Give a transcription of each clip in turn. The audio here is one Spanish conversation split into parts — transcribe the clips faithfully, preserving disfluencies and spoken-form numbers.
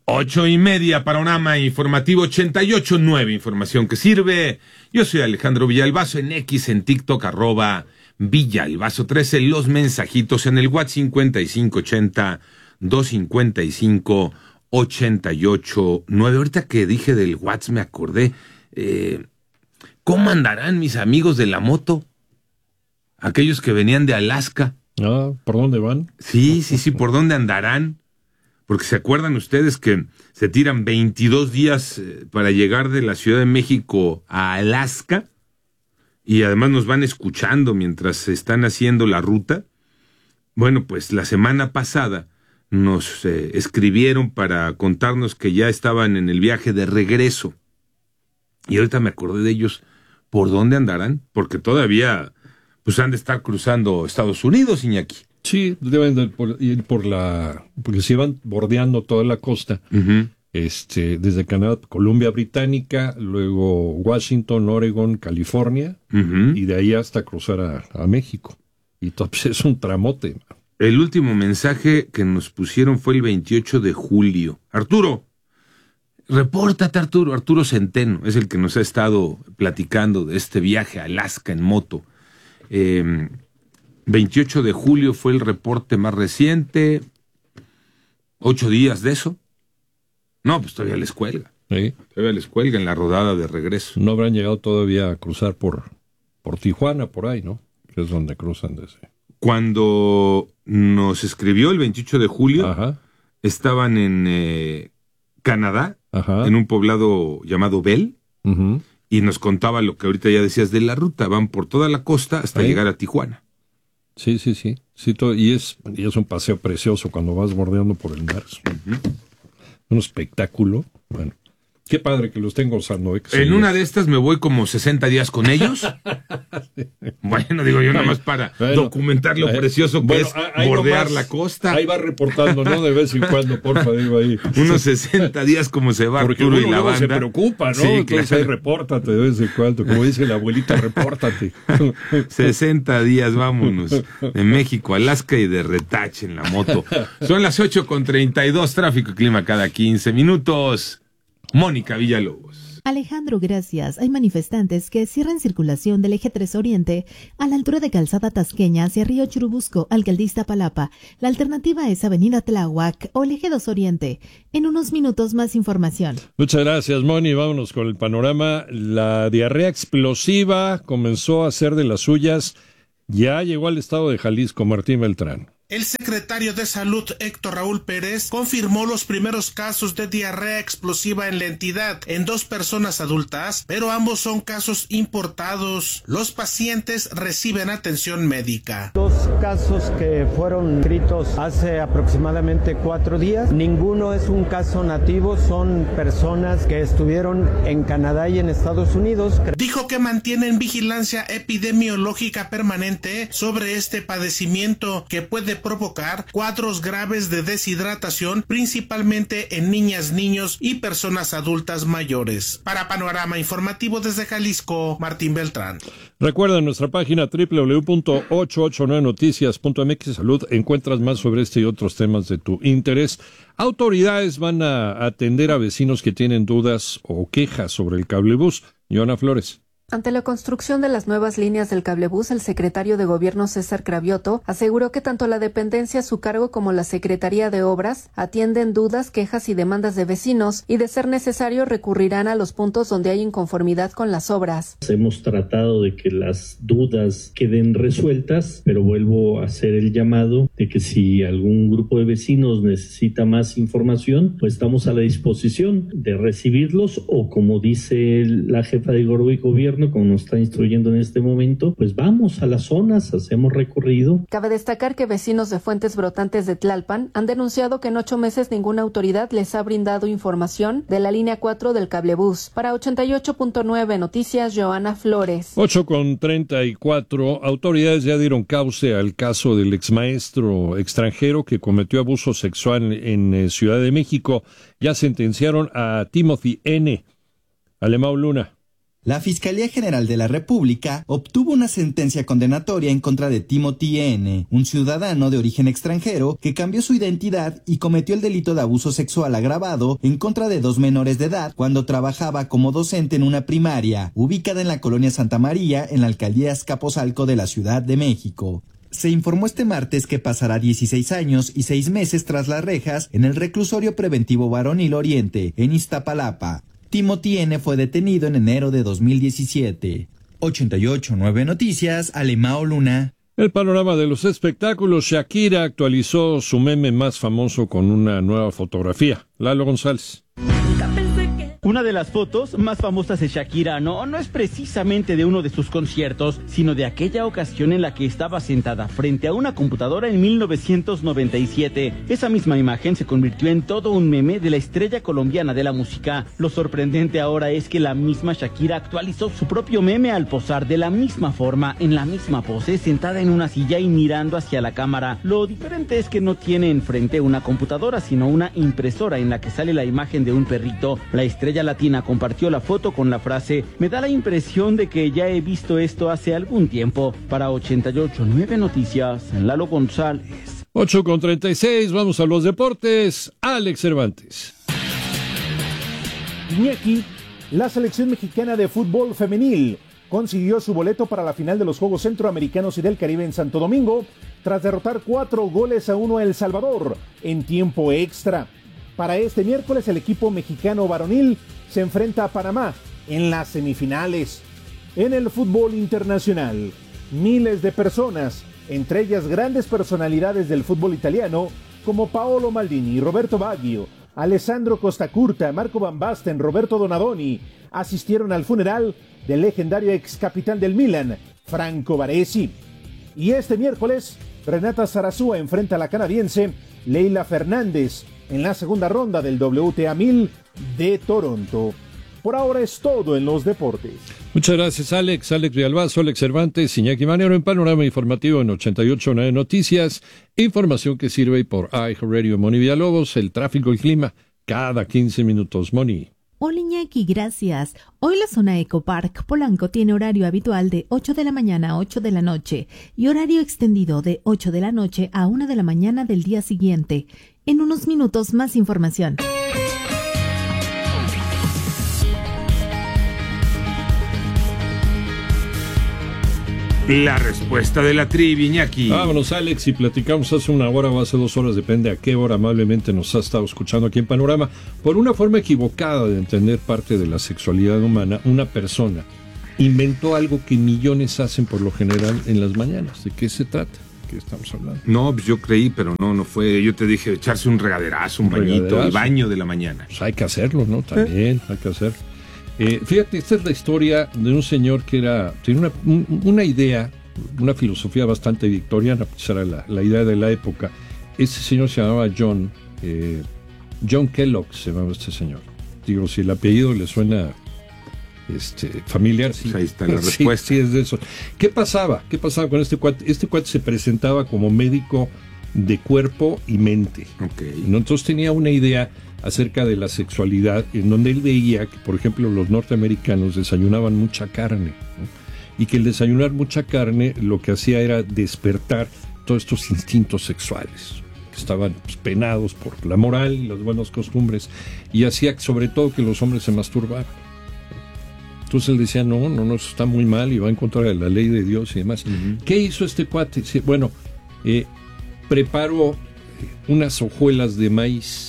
Ocho y media, Panorama Informativo ochenta y ocho punto nueve, información que sirve. Yo soy Alejandro Villalbazo, en X, en TikTok, arroba Villalbazo trece, los mensajitos en el WhatsApp cincuenta y cinco ochenta, doscientos cincuenta y cinco, ochenta y ocho nueve. Ahorita que dije del WhatsApp me acordé, eh, ¿cómo andarán mis amigos de la moto? Aquellos que venían de Alaska. Ah, ¿por dónde van? Sí, sí, sí, ¿por dónde andarán? Porque se acuerdan ustedes que se tiran veintidós días eh, para llegar de la Ciudad de México a Alaska, y además nos van escuchando mientras están haciendo la ruta. Bueno, pues la semana pasada nos eh, escribieron para contarnos que ya estaban en el viaje de regreso. Y ahorita me acordé de ellos. ¿Por dónde andarán? Porque todavía pues han de estar cruzando Estados Unidos, Iñaki. Sí, deben de por, ir por la... porque se iban bordeando toda la costa. Uh-huh. Este, desde Canadá, Columbia Británica, luego Washington, Oregon, California, uh-huh. y de ahí hasta cruzar a, a México. Y todo, pues, es un tramote. El último mensaje que nos pusieron fue el veintiocho de julio. Arturo, repórtate, Arturo. Arturo Centeno es el que nos ha estado platicando de este viaje a Alaska en moto. Eh... veintiocho de julio fue el reporte más reciente. Ocho días de eso. No, pues todavía les cuelga. ¿Sí? Todavía les cuelga en la rodada de regreso. No habrán llegado todavía a cruzar por, por Tijuana, por ahí, ¿no? Que es donde cruzan desde... Cuando nos escribió el veintiocho de julio, Ajá. estaban en eh, Canadá, Ajá. en un poblado llamado Bell, uh-huh. y nos contaba lo que ahorita ya decías de la ruta. Van por toda la costa hasta ¿Sí? llegar a Tijuana. Sí, sí, sí. sí todo, y, es, y es un paseo precioso cuando vas bordeando por el mar. Uh-huh. Un espectáculo. Bueno, qué padre que lo estén gozando. ¿eh? En una de estas me voy como sesenta días con ellos. Bueno, digo yo nada más para bueno, documentar lo eh, precioso que bueno, es bordear nomás, la costa. Ahí va reportando, ¿no? De vez en cuando, porfa, digo ahí. Unos sesenta días como se va porque Arturo uno y la banda. se preocupa, ¿no? Sí, entonces claro. ahí repórtate de vez en cuando. Como dice la abuelita, repórtate. sesenta días, vámonos. De México, Alaska y de retache en la moto. Son las ocho con treinta y dos, tráfico y clima cada quince minutos. Mónica Villalobos. Alejandro, gracias. Hay manifestantes que cierran circulación del eje tres Oriente a la altura de Calzada Tasqueña hacia Río Churubusco, Alcaldía Iztapalapa. La alternativa es Avenida Tláhuac o el eje dos Oriente. En unos minutos más información. Muchas gracias, Moni. Vámonos con el panorama. La diarrea explosiva comenzó a hacer de las suyas. Ya llegó al estado de Jalisco, Martín Beltrán. El secretario de Salud, Héctor Raúl Pérez, confirmó los primeros casos de diarrea explosiva en la entidad en dos personas adultas, pero ambos son casos importados. Los pacientes reciben atención médica. Dos casos que fueron escritos hace aproximadamente cuatro días. Ninguno es un caso nativo, son personas que estuvieron en Canadá y en Estados Unidos. Dijo que mantienen vigilancia epidemiológica permanente sobre este padecimiento que puede provocar cuadros graves de deshidratación, principalmente en niñas, niños y personas adultas mayores. Para Panorama Informativo desde Jalisco, Martín Beltrán. Recuerda en nuestra página doble u doble u doble u punto ochocientos ochenta y nueve noticias punto m x Salud encuentras más sobre este y otros temas de tu interés. Autoridades van a atender a vecinos que tienen dudas o quejas sobre el cablebús. Joana Flores. Ante la construcción de las nuevas líneas del cablebús, el secretario de Gobierno César Cravioto aseguró que tanto la dependencia a su cargo como la Secretaría de Obras atienden dudas, quejas y demandas de vecinos y, de ser necesario, recurrirán a los puntos donde hay inconformidad con las obras. Hemos tratado de que las dudas queden resueltas, pero vuelvo a hacer el llamado de que si algún grupo de vecinos necesita más información, pues estamos a la disposición de recibirlos o, como dice la jefa de gobierno, como nos está instruyendo en este momento, pues vamos a las zonas, hacemos recorrido. Cabe destacar que vecinos de Fuentes Brotantes de Tlalpan han denunciado que en ocho meses ninguna autoridad les ha brindado información de la línea cuatro del cablebús. Para ochenta y ocho punto nueve Noticias, Joana Flores. ocho con treinta y cuatro, autoridades ya dieron cauce al caso del exmaestro extranjero que cometió abuso sexual en, en Ciudad de México. Ya sentenciaron a Timothy N. Alemão Luna. La Fiscalía General de la República obtuvo una sentencia condenatoria en contra de Timothy N., un ciudadano de origen extranjero que cambió su identidad y cometió el delito de abuso sexual agravado en contra de dos menores de edad cuando trabajaba como docente en una primaria, ubicada en la colonia Santa María, en la alcaldía Azcapotzalco de la Ciudad de México. Se informó este martes que pasará dieciséis años y seis meses tras las rejas en el reclusorio preventivo Varonil Oriente, en Iztapalapa. Timothy N. fue detenido en enero de dos mil diecisiete. ochenta y ocho punto nueve Noticias, Alemao Luna. El panorama de los espectáculos. Shakira actualizó su meme más famoso con una nueva fotografía. Lalo González. Una de las fotos más famosas de Shakira no, no es precisamente de uno de sus conciertos, sino de aquella ocasión en la que estaba sentada frente a una computadora en mil novecientos noventa y siete. Esa misma imagen se convirtió en todo un meme de la estrella colombiana de la música. Lo sorprendente ahora es que la misma Shakira actualizó su propio meme al posar de la misma forma, en la misma pose, sentada en una silla y mirando hacia la cámara. Lo diferente es que no tiene enfrente una computadora, sino una impresora en la que sale la imagen de un perrito. La estrella latina compartió la foto con la frase: me da la impresión de que ya he visto esto hace algún tiempo. Para ochenta y ocho punto nueve Noticias, Lalo González. ocho con treinta y seis, vamos a los deportes. Alex Cervantes. Iñaki, la selección mexicana de fútbol femenil consiguió su boleto para la final de los Juegos Centroamericanos y del Caribe en Santo Domingo, tras derrotar cuatro goles a uno a El Salvador en tiempo extra. Para este miércoles, el equipo mexicano varonil se enfrenta a Panamá en las semifinales. En el fútbol internacional, miles de personas, entre ellas grandes personalidades del fútbol italiano, como Paolo Maldini, Roberto Baggio, Alessandro Costacurta, Marco Van Basten, Roberto Donadoni, asistieron al funeral del legendario ex capitán del Milan, Franco Baresi. Y este miércoles, Renata Zarazúa enfrenta a la canadiense Leila Fernández en la segunda ronda del W T A mil de Toronto. Por ahora es todo en los deportes. Muchas gracias, Alex. Alex Villalbazo, Alex Cervantes, Iñaki Manero en Panorama Informativo en ochenta y ocho punto nueve Noticias. Información que sirve por iHeartRadio. Moni Villalobos, el tráfico y clima cada quince minutos. Moni. Hola Iñaki, gracias. Hoy la zona Ecopark Polanco tiene horario habitual de ocho de la mañana a ocho de la noche y horario extendido de ocho de la noche a una de la mañana del día siguiente. En unos minutos más información. La respuesta de la trivia, Iñaki. Vámonos, Alex, y platicamos hace una hora o hace dos horas, depende a qué hora amablemente nos ha estado escuchando aquí en Panorama. Por una forma equivocada de entender parte de la sexualidad humana, una persona inventó algo que millones hacen por lo general en las mañanas. ¿De qué se trata? ¿Qué estamos hablando? No, pues yo creí, pero no, no fue. Yo te dije echarse un regaderazo, un, un bañito, regaderazo. El baño de la mañana. Pues hay que hacerlo, ¿no? También ¿Eh? hay que hacerlo. Eh, fíjate, esta es la historia de un señor que era tenía una, un, una idea, una filosofía bastante victoriana, pues era la, la idea de la época. Este señor se llamaba John, eh, John Kellogg se llamaba este señor. Digo, si el apellido le suena este, familiar, sí. Pues ahí está la respuesta. Sí, sí, es de eso. ¿Qué pasaba? ¿Qué pasaba con este cuate? Este cuate se presentaba como médico de cuerpo y mente. Okay. ¿No? Entonces tenía una idea acerca de la sexualidad, en donde él veía que, por ejemplo, los norteamericanos desayunaban mucha carne, ¿no? Y que el desayunar mucha carne lo que hacía era despertar todos estos instintos sexuales que estaban pues, penados por la moral y las buenas costumbres, y hacía sobre todo que los hombres se masturbaran. Entonces él decía, no, no, no, eso está muy mal y va en contra de la ley de Dios y demás. Uh-huh. ¿Qué hizo este cuate? Bueno, eh, preparó unas hojuelas de maíz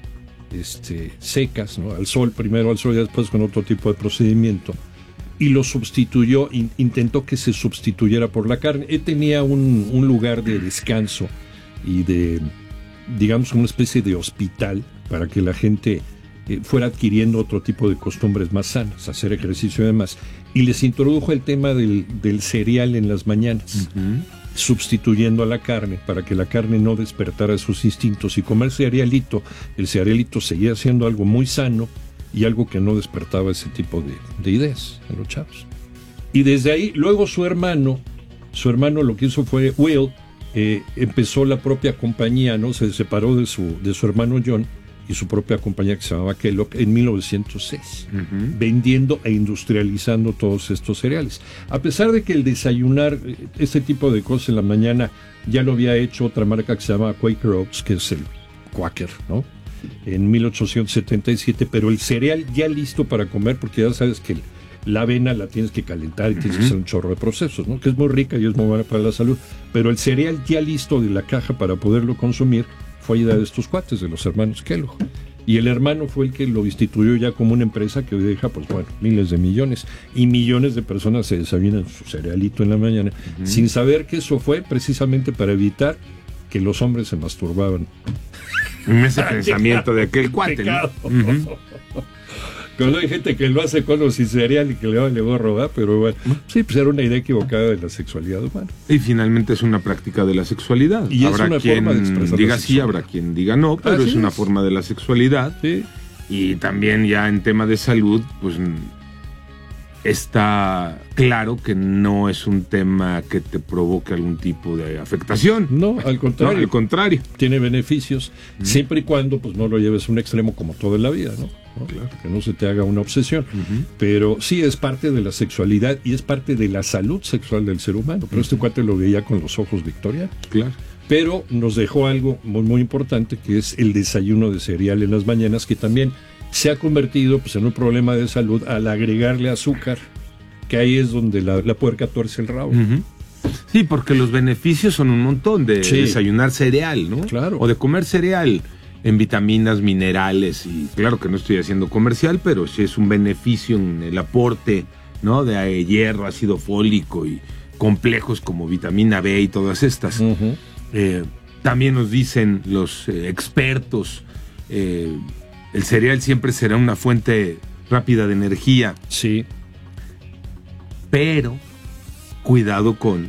Este, secas, ¿no? Al sol, primero al sol y después con otro tipo de procedimiento, y lo sustituyó, in, intentó que se sustituyera por la carne. Él tenía un, un lugar de descanso y de, digamos, una especie de hospital para que la gente eh, fuera adquiriendo otro tipo de costumbres más sanas, hacer ejercicio y demás, y les introdujo el tema del, del cereal en las mañanas. Uh-huh. Sustituyendo a la carne para que la carne no despertara sus instintos, y comer cerealito, el cerealito seguía siendo algo muy sano y algo que no despertaba ese tipo de, de ideas en los chavos. Y desde ahí, luego su hermano, su hermano lo que hizo fue, Will, eh, empezó la propia compañía, ¿no? Se separó de su, de su hermano John y su propia compañía que se llamaba Kellogg en mil novecientos seis, uh-huh. vendiendo e industrializando todos estos cereales. A pesar de que el desayunar este tipo de cosas en la mañana ya lo había hecho otra marca que se llama Quaker Oats, que es el Quaker, ¿no? En mil ochocientos setenta y siete, pero el cereal ya listo para comer, porque ya sabes que la avena la tienes que calentar y tienes uh-huh. que hacer un chorro de procesos, ¿no? Que es muy rica y es muy buena para la salud, pero el cereal ya listo de la caja para poderlo consumir fue idea de estos cuates, de los hermanos Kellogg. Y el hermano fue el que lo instituyó ya como una empresa que hoy deja, pues bueno, miles de millones. Y millones de personas se desayunan su cerealito en la mañana, uh-huh. sin saber que eso fue precisamente para evitar que los hombres se masturbaban. Ese pensamiento de aquel cuate, ¿no? Uh-huh. Cuando hay gente que lo hace con o sin cereal y que le va a robar, pero bueno, sí, pues era una idea equivocada de la sexualidad humana. Y finalmente es una práctica de la sexualidad. Y habrá es una quien forma de expresar diga sí, habrá quien diga no, pero Así es una es. forma de la sexualidad. Sí. Y también ya en tema de salud, pues está claro que no es un tema que te provoque algún tipo de afectación. No, al contrario. No, al contrario. Tiene beneficios, uh-huh. siempre y cuando pues no lo lleves a un extremo como todo en la vida, ¿no? ¿No? Claro. Que no se te haga una obsesión. Uh-huh. Pero sí es parte de la sexualidad y es parte de la salud sexual del ser humano. Pero uh-huh. este cuate lo veía con los ojos victorianos. Claro. Pero nos dejó algo muy, muy importante, que es el desayuno de cereal en las mañanas, que también se ha convertido pues, en un problema de salud al agregarle azúcar, que ahí es donde la, la puerca tuerce el rabo. Uh-huh. Sí, porque los beneficios son un montón de sí. desayunar cereal, ¿no? Claro. O de comer cereal en vitaminas, minerales, y claro que no estoy haciendo comercial, pero sí es un beneficio en el aporte, ¿no? De hierro, ácido fólico y complejos como vitamina B y todas estas. Uh-huh. Eh, también nos dicen los eh, expertos, eh, el cereal siempre será una fuente rápida de energía. Sí. Pero cuidado con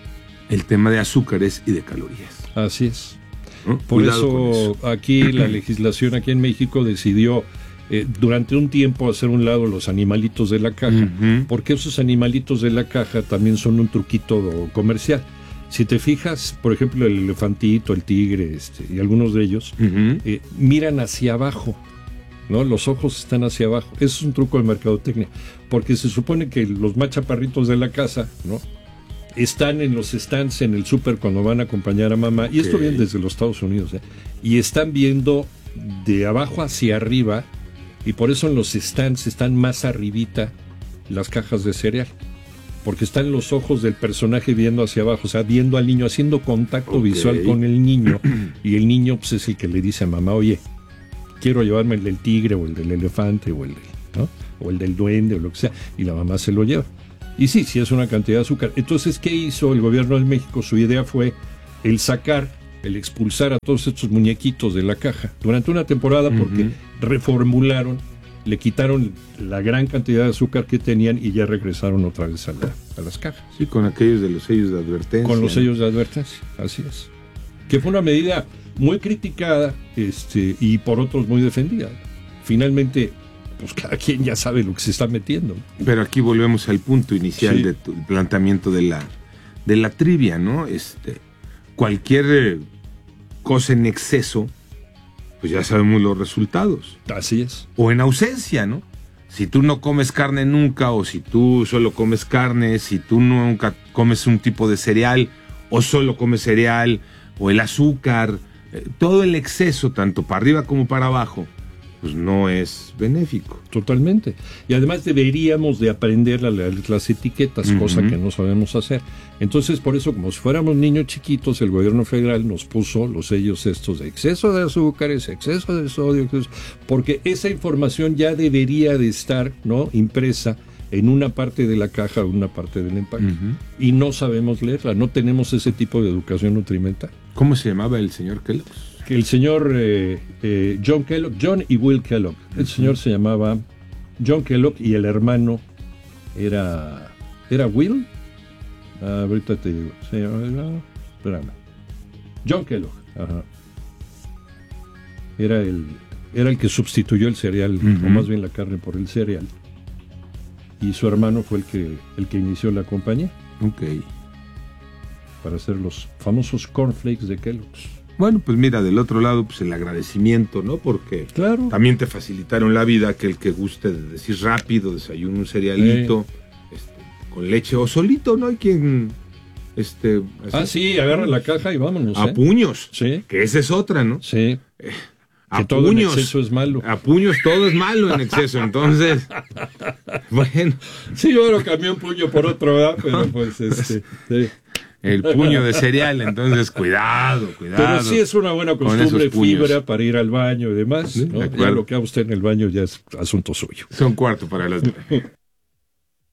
el tema de azúcares y de calorías. Así es. ¿No? Por Cuidado eso, eso aquí la legislación aquí en México decidió eh, durante un tiempo hacer un lado los animalitos de la caja, uh-huh. porque esos animalitos de la caja también son un truquito comercial. Si te fijas, por ejemplo, el elefantito, el tigre este, y algunos de ellos uh-huh. eh, miran hacia abajo, ¿no? Los ojos están hacia abajo. Eso es un truco de mercadotecnia, porque se supone que los más chaparritos de la casa, ¿no? Están en los stands en el súper cuando van a acompañar a mamá, y esto okay. viene desde los Estados Unidos, ¿eh? Y están viendo de abajo hacia arriba, y por eso en los stands están más arribita las cajas de cereal, porque están los ojos del personaje viendo hacia abajo, o sea, viendo al niño, haciendo contacto okay. visual con el niño, y el niño pues es el que le dice a mamá, oye, quiero llevarme el del tigre, o el del elefante, o el del, ¿no? o el del duende, o lo que sea, y la mamá se lo lleva. Y sí, sí es una cantidad de azúcar. Entonces, ¿qué hizo el gobierno de México? Su idea fue el sacar, el expulsar a todos estos muñequitos de la caja durante una temporada, porque uh-huh. reformularon, le quitaron la gran cantidad de azúcar que tenían y ya regresaron otra vez a, la, a las cajas. Sí, con aquellos de los sellos de advertencia. Con los sellos de advertencia, así es. Que fue una medida muy criticada este, y por otros muy defendida. Finalmente, pues cada quien ya sabe lo que se está metiendo. Pero aquí volvemos al punto inicial sí. del planteamiento de la, de la trivia, ¿no? Este, cualquier eh, cosa en exceso, pues ya sabemos los resultados. Así es. O en ausencia, ¿no? Si tú no comes carne nunca, o si tú solo comes carne, si tú nunca comes un tipo de cereal, o solo comes cereal, o el azúcar, eh, todo el exceso, tanto para arriba como para abajo, pues no es benéfico. Totalmente. Y además deberíamos de aprender a leer las etiquetas, uh-huh. cosa que no sabemos hacer. Entonces, por eso, como si fuéramos niños chiquitos, el gobierno federal nos puso los sellos estos de exceso de azúcares, exceso de sodio, exceso, porque esa información ya debería de estar, ¿no?, impresa en una parte de la caja o una parte del empaque. Uh-huh. Y no sabemos leerla, no tenemos ese tipo de educación nutrimental. ¿Cómo se llamaba el señor Kellogg? El señor eh, eh, John Kellogg, John y Will Kellogg. El uh-huh. señor se llamaba John Kellogg y el hermano era era Will. Ah, ahorita te digo. Se llama, espérame. John Kellogg. Ajá. Era el era el que sustituyó el cereal, uh-huh. o más bien la carne por el cereal. Y su hermano fue el que el que inició la compañía. Ok. Para hacer los famosos cornflakes de Kellogg's. Bueno, pues mira, del otro lado, pues el agradecimiento, ¿no? Porque claro. también te facilitaron la vida, que el que guste de decir rápido, desayuno un cerealito, eh. este, con leche o solito, ¿no? Hay quien... Este, así, ah, sí, agarra la caja y vámonos. A ¿eh? puños. Sí. Que esa es otra, ¿no? Sí. Eh, a que todo puños. En exceso es malo. A puños todo es malo en exceso, entonces. Bueno. Sí, yo lo cambié un puño por otro, ¿verdad? Pero pues este. Sí. El puño de cereal, entonces cuidado, cuidado. Pero sí es una buena costumbre, fibra para ir al baño y demás, ¿no? Ya lo que haga usted en el baño ya es asunto suyo. Son cuarto para las nueve.